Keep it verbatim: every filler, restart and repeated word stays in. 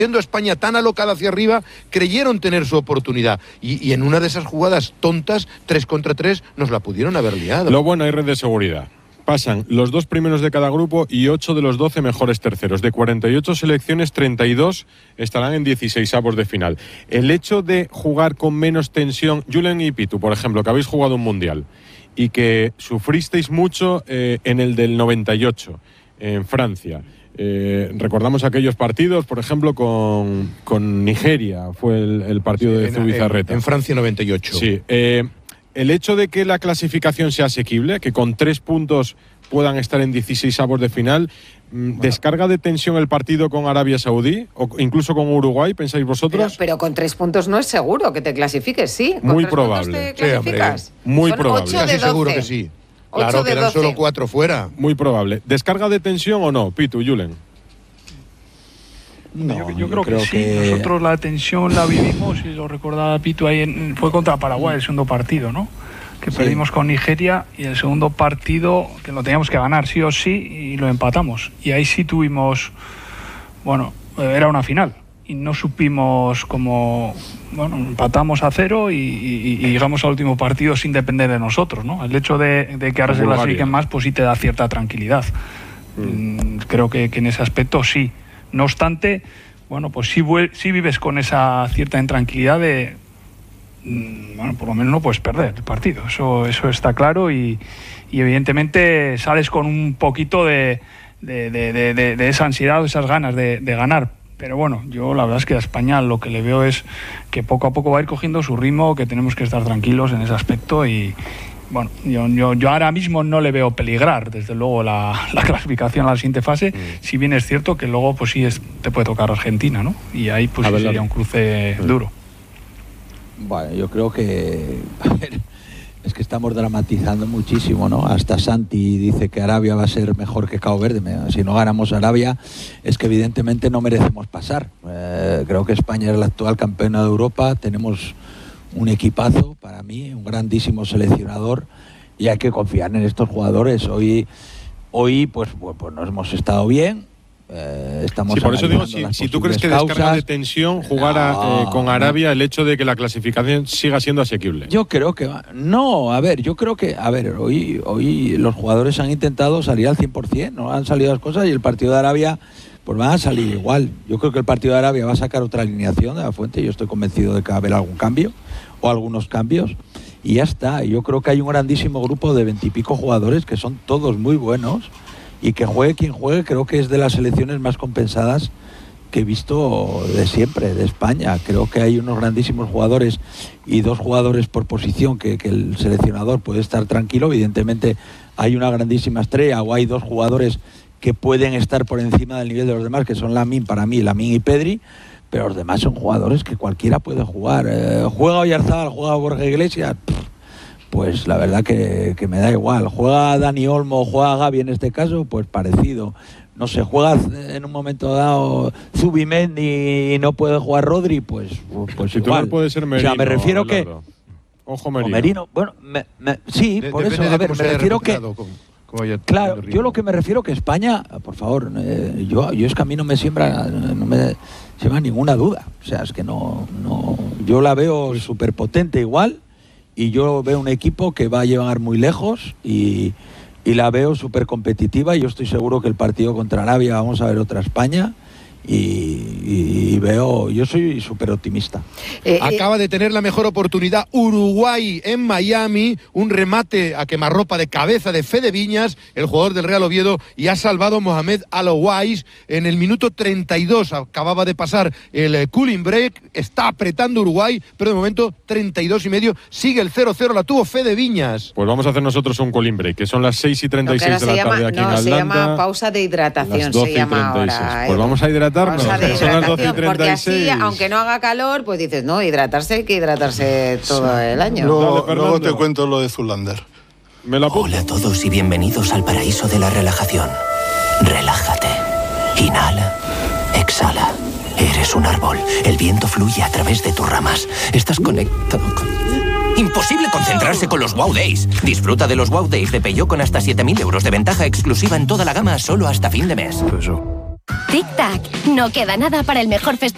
Viendo a España tan alocada hacia arriba, creyeron tener su oportunidad. Y, y en una de esas jugadas tontas, tres contra tres, nos la pudieron haber liado. Lo bueno, hay red de seguridad. Pasan los dos primeros de cada grupo y ocho de los doce mejores terceros. De cuarenta y ocho selecciones, treinta y dos estarán en dieciseisavos de final. El hecho de jugar con menos tensión, Julen y Pitu, por ejemplo, que habéis jugado un mundial y que sufristeis mucho eh, en el del noventa y ocho, en Francia. Eh, recordamos aquellos partidos, por ejemplo, con, con Nigeria, fue el, el partido sí, de Zubizarreta. En, en Francia noventa y ocho. Sí. Eh, el hecho de que la clasificación sea asequible, que con tres puntos puedan estar en dieciseisavos de final, bueno. ¿Descarga de tensión el partido con Arabia Saudí o incluso con Uruguay, pensáis vosotros? Pero, pero con tres puntos no es seguro que te clasifiques, ¿sí? ¿Con Muy tres probable. Te clasificas? Sí, muy Son probable. ocho de Casi doce. seguro que sí. Claro, quedan doce. solo cuatro fuera. Muy probable. ¿Descarga de tensión o no, Pitu, Julen? No, yo, yo, yo creo, creo que, que sí. Nosotros la tensión la vivimos, y lo recordaba Pitu ahí, en, fue contra Paraguay el segundo partido, ¿no? Que sí. Perdimos con Nigeria y el segundo partido que lo teníamos que ganar sí o sí y lo empatamos. Y ahí sí tuvimos, bueno, era una final y no supimos cómo, bueno, empatamos a cero y, y, y llegamos al último partido sin depender de nosotros, ¿no? El hecho de, de que ahora se clasifiquen más, pues sí te da cierta tranquilidad. Mm. Creo que, que en ese aspecto sí. No obstante, bueno, pues sí, sí vives con esa cierta intranquilidad de, bueno, por lo menos no puedes perder el partido, eso, eso está claro y, y evidentemente sales con un poquito de, de, de, de, de, de esa ansiedad o esas ganas de, de ganar. Pero bueno, yo la verdad es que a España lo que le veo es que poco a poco va a ir cogiendo su ritmo, que tenemos que estar tranquilos en ese aspecto y bueno, yo, yo, yo ahora mismo no le veo peligrar, desde luego, la, la clasificación a la siguiente fase, mm. si bien es cierto que luego pues sí es, te puede tocar Argentina, ¿no? Y ahí pues sí sería un cruce mm. duro. Bueno, yo creo que a ver, es que estamos dramatizando muchísimo, ¿no? Hasta Santi dice que Arabia va a ser mejor que Cabo Verde. Si no ganamos Arabia es que evidentemente no merecemos pasar. Eh, creo que España es la actual campeona de Europa, tenemos un equipazo, para mí, un grandísimo seleccionador y hay que confiar en estos jugadores. Hoy, hoy pues, pues, pues nos hemos estado bien. Eh, estamos sí, por eso digo, si, si tú crees que causas, descarga de tensión jugar no, eh, con Arabia no. el hecho de que la clasificación siga siendo asequible. Yo creo que no, a ver, yo creo que a ver, hoy hoy los jugadores han intentado salir al cien por cien, no han salido las cosas y el partido de Arabia pues van a salir igual. Yo creo que el partido de Arabia va a sacar otra alineación de la fuente, yo estoy convencido de que va a haber algún cambio o algunos cambios y ya está. Yo creo que hay un grandísimo grupo de veintipico jugadores que son todos muy buenos y que juegue quien juegue, creo que es de las selecciones más compensadas que he visto de siempre, de España. Creo que hay unos grandísimos jugadores y dos jugadores por posición que, que el seleccionador puede estar tranquilo. Evidentemente hay una grandísima estrella o hay dos jugadores que pueden estar por encima del nivel de los demás, que son Lamine, para mí, Lamine y Pedri, pero los demás son jugadores que cualquiera puede jugar. Eh, juega Oyarzabal, juega Borja Iglesias, pues la verdad que, que me da igual. Juega Dani Olmo, juega Gavi en este caso, pues parecido. No sé, juega en un momento dado Zubimendi y no puede jugar Rodri, pues, pues igual. Puede ser Merino, o sea, me refiero que... Ojo Merino. Merino. Bueno, me, me, sí, de, por eso, a ver, me refiero que... Como, como claro, yo lo que me refiero que España, por favor, eh, yo, yo es que a mí no me siembra, no me siembra ninguna duda. O sea, es que no... no yo la veo súper potente igual. Y yo veo un equipo que va a llegar muy lejos y, y la veo súper competitiva. Yo estoy seguro que el partido contra Arabia vamos a ver otra España y, y, y veo, yo soy súper optimista. Eh, Acaba de tener la mejor oportunidad Uruguay en Miami, un remate a quemarropa de cabeza de Fede Viñas, el jugador del Real Oviedo, y ha salvado Mohamed Al-Owais en el minuto treinta y dos. Acababa de pasar el cooling break, está apretando Uruguay, pero de momento treinta y dos y medio, sigue el cero cero, la tuvo Fede Viñas. Pues vamos a hacer nosotros un cooling break, que son las seis y treinta y seis de la llama, tarde aquí no, en Atlanta. Se llama pausa de hidratación, se llama ahora. Pues vamos a hidratarnos. Pausa de hidratación, porque así, aunque no haga calor, pues dices, no, hidratarse hay que hidratarse todo sí. el año. Luego, Dale, luego te cuento lo de Zulander. ¿Me la Hola a todos y bienvenidos al paraíso de la relajación. Relájate. Inhala. Exhala. Eres un árbol. El viento fluye a través de tus ramas. Estás conectado con... Imposible concentrarse con los Wow Days. Disfruta de los Wow Days de Peugeot con hasta siete mil euros de ventaja exclusiva en toda la gama solo hasta fin de mes. Tic-tac. No queda nada para el mejor festival.